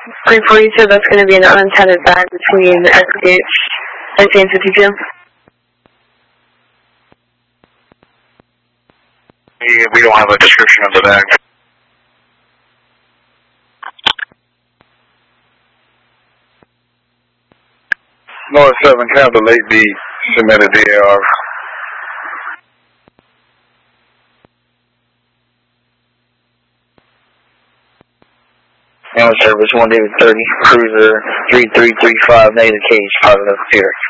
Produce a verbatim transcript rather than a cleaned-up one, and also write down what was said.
three forty-two, that's going to be an unintended bag between S C H and San fifty-two. Yeah, we don't have a description of the bag. North seven, Capital eight B, submitted D A R. Ground service one David thirty, cruiser three three three five, negative cage, positive, here.